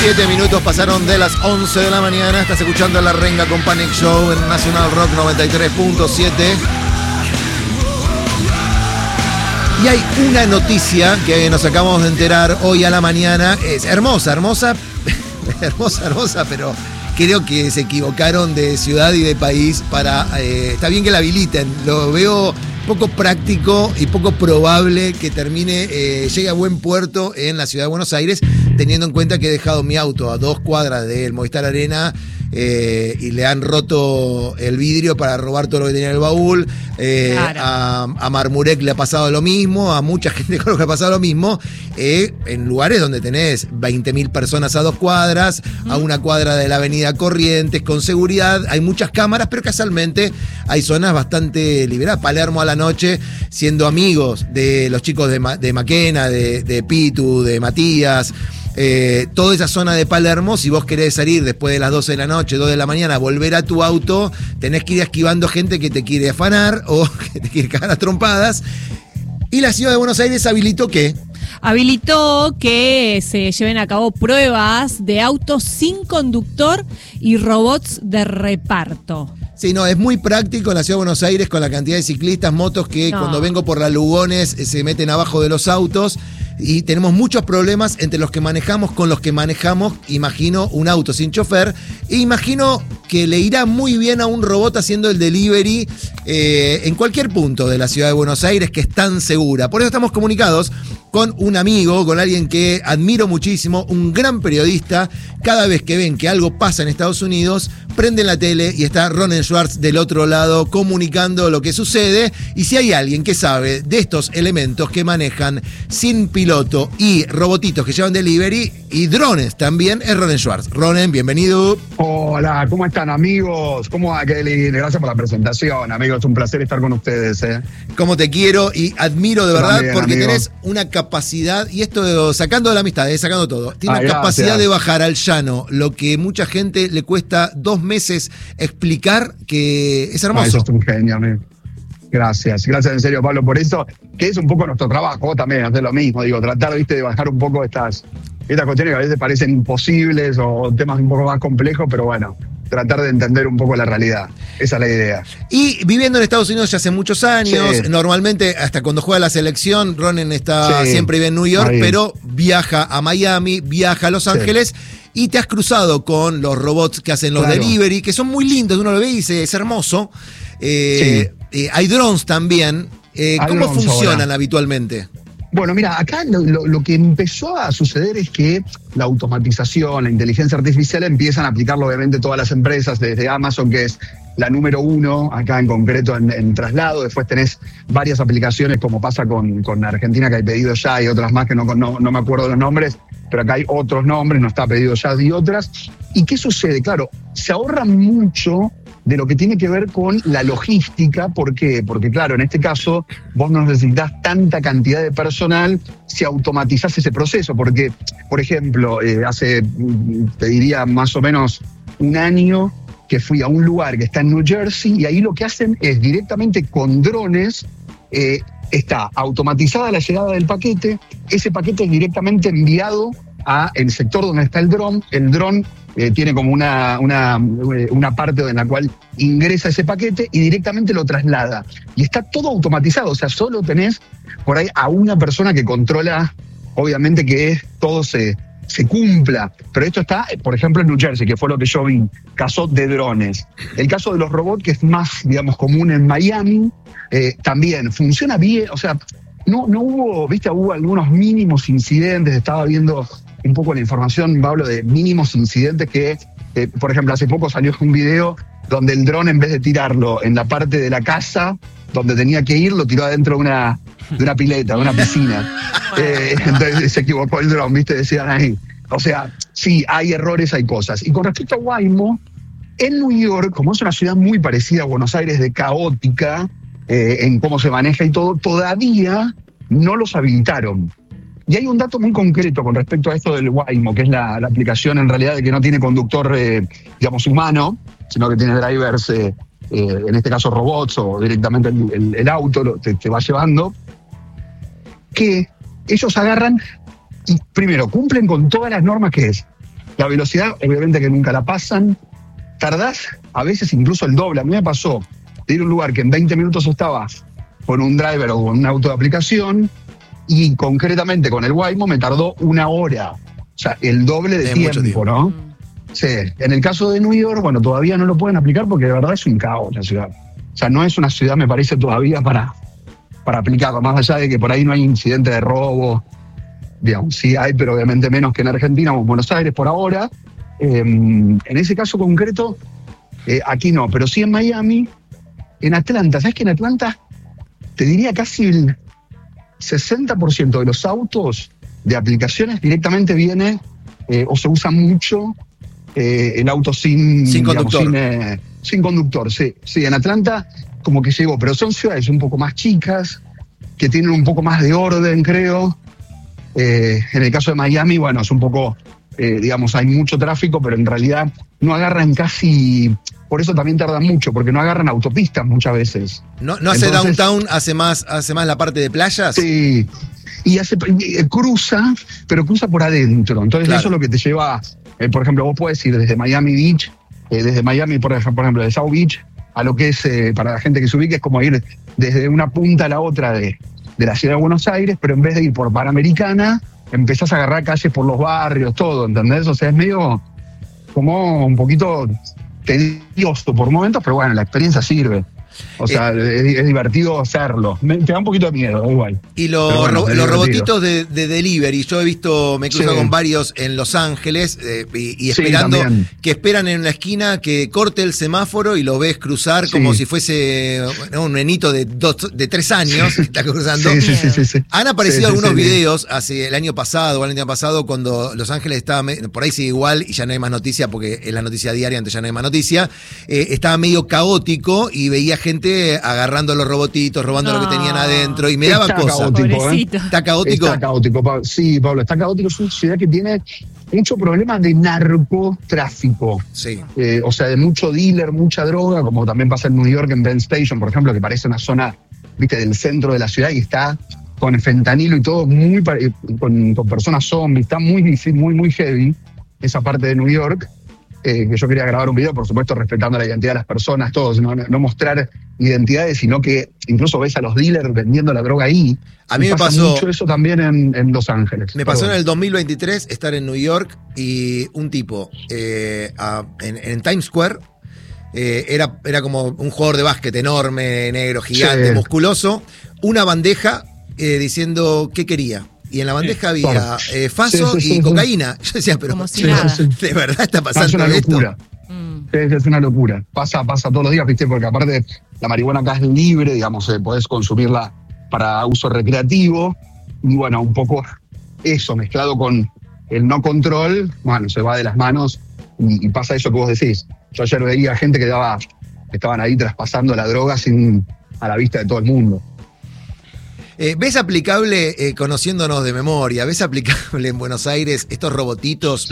7 minutos pasaron de las 11 de la mañana. Estás escuchando La Renga con Panic Show en Nacional Rock 93.7. Y hay una noticia que nos acabamos de enterar hoy a la mañana. Es hermosa, pero creo que se equivocaron de ciudad y de país para... está bien que la habiliten, lo veo poco práctico y poco probable que termine, llegue a buen puerto en la ciudad de Buenos Aires, teniendo en cuenta que he dejado mi auto a 2 cuadras del Movistar Arena y le han roto el vidrio para robar todo lo que tenía en el baúl. Claro. A Marmurek le ha pasado lo mismo, a mucha gente con lo que ha pasado lo mismo, en lugares donde tenés 20.000 personas a 2 cuadras, a 1 cuadra de la avenida Corrientes, con seguridad, hay muchas cámaras, pero casualmente hay zonas bastante liberadas. Palermo a la noche, siendo amigos de los chicos de Maquena, de Pitu, de Matías, toda esa zona de Palermo, si vos querés salir después de las 12 de la noche, 2 de la mañana, volver a tu auto, tenés que ir esquivando gente que te quiere afanar o que te quiere cagar a trompadas. Y la ciudad de Buenos Aires habilitó ¿qué? Habilitó que se lleven a cabo pruebas de autos sin conductor y robots de reparto. Sí, no, es muy práctico en la ciudad de Buenos Aires con la cantidad de ciclistas, motos que cuando vengo por la Lugones se meten abajo de los autos. Y tenemos muchos problemas entre los que manejamos con los que manejamos. Imagino un auto sin chofer. E imagino que le irá muy bien a un robot haciendo el delivery en cualquier punto de la ciudad de Buenos Aires, que es tan segura. Por eso estamos comunicados con un amigo, con alguien que admiro muchísimo, un gran periodista. Cada vez que ven que algo pasa en Estados Unidos, prenden la tele y está Ronen Schwartz del otro lado comunicando lo que sucede. Y si hay alguien que sabe de estos elementos que manejan sin piloto y robotitos que llevan delivery y drones también, es Ronen Schwartz. Ronen, bienvenido. Hola, ¿cómo están, amigos? ¿Cómo va, Kelly? Gracias por la presentación, amigos. Un placer estar con ustedes. Como te quiero y admiro de verdad, también, porque amigo, tenés una capacidad, y esto sacando de la amistad, sacando todo, tiene una capacidad de bajar al llano lo que mucha gente le cuesta 2 meses explicar, que es hermoso. Es un genio, amigo. Gracias en serio, Pablo, por eso, que es un poco nuestro trabajo. Vos también haces lo mismo, digo, tratar, viste, de bajar un poco estas cuestiones que a veces parecen imposibles o temas un poco más complejos, pero bueno, tratar de entender un poco la realidad. Esa es la idea. Y viviendo en Estados Unidos ya hace muchos años, normalmente hasta cuando juega la selección, Ronen está siempre vive en New York, pero viaja a Miami, viaja a Los Ángeles, y te has cruzado con los robots que hacen los delivery, que son muy lindos, uno lo ve y dice, es hermoso. Hay drones también. ¿Cómo funcionan habitualmente? Bueno, mira, acá lo que empezó a suceder es que la automatización, la inteligencia artificial empiezan a aplicarlo obviamente todas las empresas, desde Amazon, que es la número 1, acá en concreto en traslado. Después tenés varias aplicaciones, como pasa con Argentina, que hay Pedido Ya, y otras más que no me acuerdo los nombres, pero acá hay otros nombres, no está Pedido Ya y otras. ¿Y qué sucede? Claro, se ahorra mucho de lo que tiene que ver con la logística. ¿Por qué? Porque claro, en este caso vos no necesitas tanta cantidad de personal si automatizás ese proceso, porque, por ejemplo, hace, te diría, más o menos 1 año que fui a un lugar que está en New Jersey, y ahí lo que hacen es directamente con drones, está automatizada la llegada del paquete, ese paquete es directamente enviado a el sector donde está el dron tiene como una parte en la cual ingresa ese paquete y directamente lo traslada. Y está todo automatizado, o sea, solo tenés por ahí a una persona que controla, obviamente, que todo se cumpla. Pero esto está, por ejemplo, en New Jersey, que fue lo que yo vi, caso de drones. El caso de los robots, que es más, digamos, común en Miami, también funciona bien, o sea, no hubo, viste, hubo algunos mínimos incidentes. Estaba viendo un poco la información, Pablo, de mínimos incidentes que, por ejemplo, hace poco salió un video donde el dron, en vez de tirarlo en la parte de la casa donde tenía que ir, lo tiró adentro de una pileta, de una piscina. Entonces se equivocó el dron, viste, decían ahí. O sea, sí, hay errores, hay cosas. Y con respecto a Waymo, en New York, como es una ciudad muy parecida a Buenos Aires, de caótica, en cómo se maneja y todo, todavía no los habilitaron. Y hay un dato muy concreto con respecto a esto del Waymo, que es la aplicación en realidad de que no tiene conductor, digamos, humano, sino que tiene drivers, en este caso robots, o directamente el auto te va llevando, que ellos agarran y primero cumplen con todas las normas, que es La velocidad, obviamente que nunca la pasan. Tardás a veces incluso el doble. A mí me pasó de ir a un lugar que en 20 minutos estaba con un driver o con un auto de aplicación y concretamente con el Waymo me tardó 1 hora. O sea, el doble de tiempo, ¿no? Sí. En el caso de New York, bueno, todavía no lo pueden aplicar porque de verdad es un caos la ciudad. O sea, no es una ciudad, me parece, todavía para aplicarlo. Más allá de que por ahí no hay incidente de robo, digamos, sí hay, pero obviamente menos que en Argentina o en Buenos Aires por ahora. En ese caso concreto, aquí no, pero sí en Miami, en Atlanta. ¿Sabes que en Atlanta te diría casi el 60% de los autos de aplicaciones directamente viene o se usa mucho el auto sin conductor? Sin conductor, sí. Sí, en Atlanta como que llegó, pero son ciudades un poco más chicas, que tienen un poco más de orden, creo. En el caso de Miami, bueno, es un poco, digamos, hay mucho tráfico, pero en realidad no agarran casi, por eso también tardan mucho, porque no agarran autopistas muchas veces. ¿No hace Entonces, downtown, hace más la parte de playas? Sí, y cruza, pero cruza por adentro. Entonces Claro. eso es lo que te lleva, por ejemplo, vos podés ir desde Miami Beach, desde Miami, por ejemplo, de South Beach, a lo que es, para la gente que se ubique, es como ir desde una punta a la otra de la ciudad de Buenos Aires, pero en vez de ir por Panamericana, empezás a agarrar calles por los barrios, todo, ¿entendés? O sea, es medio como un poquito tedioso por momentos, pero bueno, la experiencia sirve. O sea, es divertido hacerlo. Te da un poquito de miedo, da igual. Y Pero bueno, los es divertido. robotitos de delivery, yo he visto, me he cruzado Sí. con varios en Los Ángeles y Sí, esperando, también. que esperan en la esquina que corte el semáforo y lo ves cruzar como Sí. si fuese un nenito de 3 años que está cruzando. Sí. Han aparecido Sí, algunos sí. videos hace el año pasado o el año pasado cuando Los Ángeles estaba, por ahí sigue igual y ya no hay más noticia porque es la noticia diaria, entonces ya no hay más noticia, estaba medio caótico y veía gente agarrando los robotitos, robando lo que tenían adentro y me daban Está cosas. caótico, Pobrecito. ¿Está caótico? Está caótico, Pablo. Sí, Pablo, está caótico. Es una ciudad que tiene mucho problema de narcotráfico. Sí. O sea, de mucho dealer, mucha droga, como también pasa en New York, en Penn Station, por ejemplo, que parece una zona, viste, del centro de la ciudad y está con fentanilo y todo muy con personas zombies. Está muy heavy esa parte de New York. Que yo quería grabar un video, por supuesto, respetando la identidad de las personas, todos, no mostrar identidades, sino que incluso ves a los dealers vendiendo la droga ahí. A mí Y me pasa pasó- mucho eso también en Los Ángeles. Me pasó en Perdón. el 2023 estar en New York y un tipo en Times Square era como un jugador de básquet enorme, negro, gigante, Sí. musculoso, una bandeja diciendo qué quería. Y en la bandeja había Claro. faso Sí. y cocaína. Yo decía, pero Como si Sí, nada. sí. ¿de verdad está Es pasando una esto? locura. Mm. Es una locura. Pasa todos los días, ¿viste? Porque aparte la marihuana acá es libre, digamos, podés consumirla para uso recreativo. Y bueno, un poco eso mezclado con el no control, bueno, se va de las manos y pasa eso que vos decís. Yo ayer veía gente que estaban ahí traspasando la droga a la vista de todo el mundo. ¿Ves aplicable, conociéndonos de memoria, ves aplicable en Buenos Aires estos robotitos?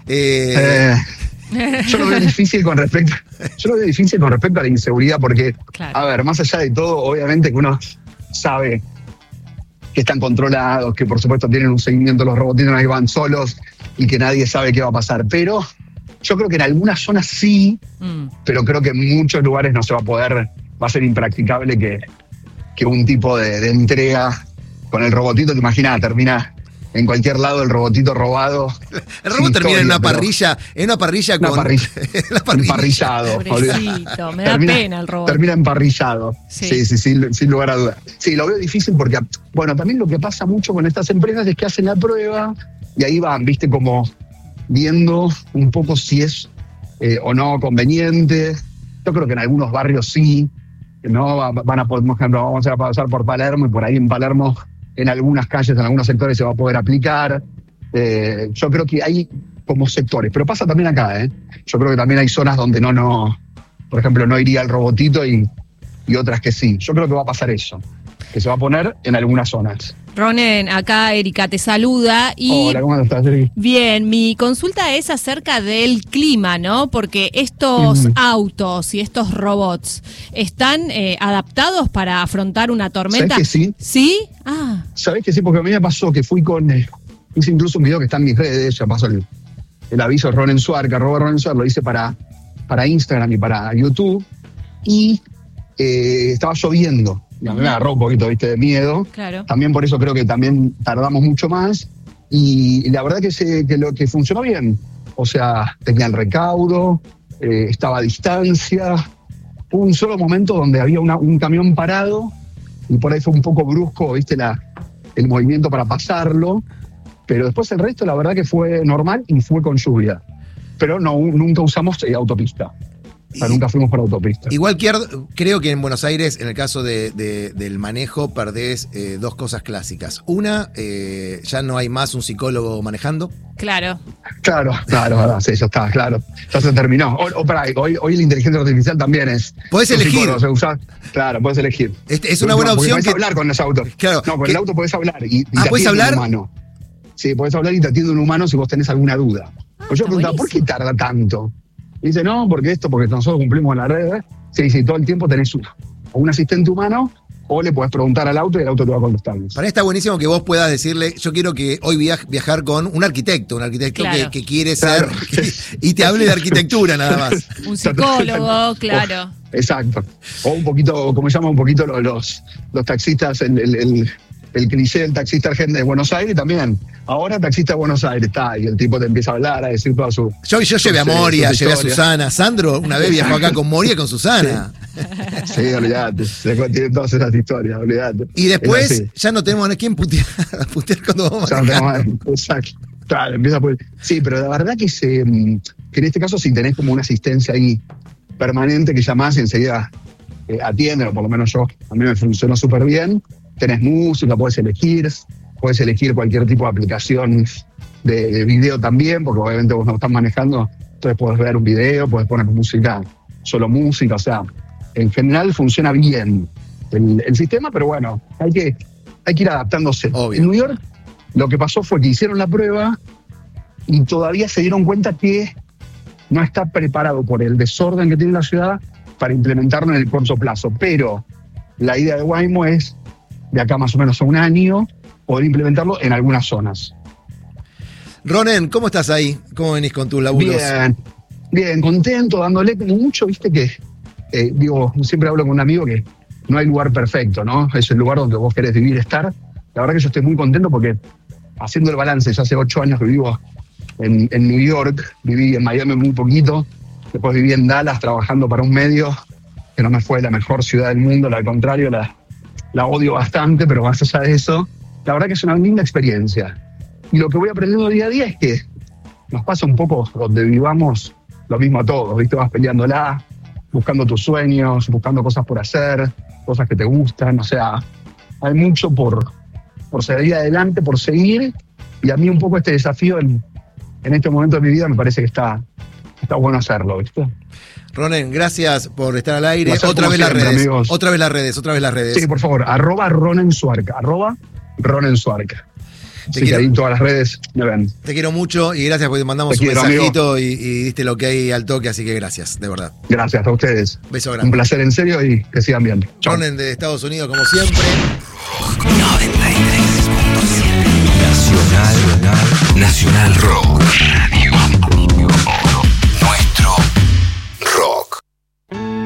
Yo lo veo difícil con respecto a la inseguridad, porque, Claro. a ver, más allá de todo, obviamente que uno sabe que están controlados, que por supuesto tienen un seguimiento, los robotitos ahí van solos y que nadie sabe qué va a pasar. Pero yo creo que en algunas zonas sí, pero creo que en muchos lugares no se va a poder, va a ser impracticable que un tipo de entrega con el robotito, te imaginas, termina en cualquier lado el robotito robado. El robot Sin termina en una historia, parrilla, Una con parrilla. la parrilla. Emparrillado. Pobrecito, me da pena el robot. Termina emparrillado. Sí. Sí, sin lugar a dudas. Sí, lo veo difícil porque, bueno, también lo que pasa mucho con estas empresas es que hacen la prueba y ahí van, viste, como viendo un poco si es o no conveniente. Yo creo que en algunos barrios sí, ¿no? Van a, por ejemplo, vamos a pasar por Palermo y por ahí en Palermo, en algunas calles, en algunos sectores se va a poder aplicar. Yo creo que hay como sectores, pero pasa también acá, ¿eh? Yo creo que también hay zonas donde por ejemplo, no iría el robotito y otras que sí. Yo creo que va a pasar eso, que se va a poner en algunas zonas. Ronen, acá Erika te saluda y Hola, ¿cómo estás, Erika? bien, mi consulta es acerca del clima, ¿no? Porque estos autos y estos robots están adaptados para afrontar una tormenta. ¿Sabés que sí? ¿Sí? Ah, ¿Sabés que sí? Porque a mí me pasó que fui hice incluso un video que está en mis redes, ya pasó el aviso es Ronen Suarca, @Ronen Suarca, lo hice para Instagram y para YouTube, y estaba lloviendo. Y a mí me agarró un poquito, ¿viste? De miedo. Claro. También por eso creo que también tardamos mucho más. Y la verdad que lo que funcionó bien. O sea, tenía el recaudo, estaba a distancia. Hubo un solo momento donde había un camión parado y por ahí fue un poco brusco, ¿viste? El movimiento para pasarlo. Pero después el resto, la verdad que fue normal y fue con lluvia. Pero nunca usamos autopista. O sea, nunca fuimos por autopista. Igual creo que en Buenos Aires, en el caso del manejo, perdés dos cosas clásicas. Una, ya no hay más un psicólogo manejando. Claro. Claro, sí, ya está, claro. Ya se terminó. Hoy la inteligencia artificial también es... Podés elegir. Claro, podés elegir. Es una buena opción. Podés hablar con los autos. Claro. No, con el auto podés hablar. Y te ¿puedes atiende hablar? un humano. Sí, podés hablar y te atiende un humano si vos tenés alguna duda. Pues yo preguntaba, ¿por qué tarda tanto? Y dice, no, porque nosotros cumplimos la red. Sí, todo el tiempo tenés un asistente humano, o le podés preguntar al auto y el auto te va contestando. Para mí está buenísimo que vos puedas decirle, yo quiero que hoy viajar con un arquitecto claro. que quiere ser, y te hable de arquitectura nada más. Un psicólogo, claro. Exacto. O un poquito, como llaman un poquito los taxistas, el cliché del taxista argentino de Buenos Aires también. Ahora taxista de Buenos Aires está, y el tipo te empieza a hablar, a decir toda su... Yo llevé a Moria, llevé a Susana. Sandro una vez viajó acá con Moria y con Susana. Sí, olvidate. Tiene todas esas historias, olvidate. Y después ya no tenemos a quién putear cuando vamos a Exacto. Claro, empieza por... Sí, pero la verdad que en este caso si tenés como una asistencia ahí permanente que llamás y enseguida atienden, o por lo menos a mí me funcionó súper bien. Tenés música, puedes elegir cualquier tipo de aplicación de video también, porque obviamente vos no estás manejando, entonces podés ver un video, podés poner solo música, o sea, en general funciona bien el sistema, pero bueno, hay que ir adaptándose. Obvio. En New York lo que pasó fue que hicieron la prueba y todavía se dieron cuenta que no está preparado por el desorden que tiene la ciudad para implementarlo en el corto plazo, pero la idea de Waymo es de acá más o menos a un año, poder implementarlo en algunas zonas. Ronen, ¿cómo estás ahí? ¿Cómo venís con tus laburos? Bien, contento, dándole como mucho, viste que, siempre hablo con un amigo que no hay lugar perfecto, ¿no? Es el lugar donde vos querés vivir, estar. La verdad que yo estoy muy contento porque, haciendo el balance, ya hace 8 años que vivo en New York, viví en Miami muy poquito, después viví en Dallas trabajando para un medio que no me fue la mejor ciudad del mundo, al contrario, la odio bastante, pero más allá de eso, la verdad que es una linda experiencia. Y lo que voy aprendiendo día a día es que nos pasa un poco donde vivamos lo mismo a todos, ¿viste? Vas peleándola, buscando tus sueños, buscando cosas por hacer, cosas que te gustan, o sea, hay mucho por seguir adelante, por seguir, y a mí un poco este desafío en este momento de mi vida me parece que está bueno hacerlo, ¿viste? Ronen, gracias por estar al aire. Otra vez las redes. Sí, por favor, @Ronen Suarca, @Ronen Suarca. Así que ahí en todas las redes me ven. Te quiero mucho y gracias porque te mandamos un mensajito y diste lo que hay al toque, así que gracias, de verdad. Gracias a ustedes. Beso grande. Un placer en serio y que sigan bien. Chau. Ronen de Estados Unidos, como siempre. 93.7 Nacional Rock Radio.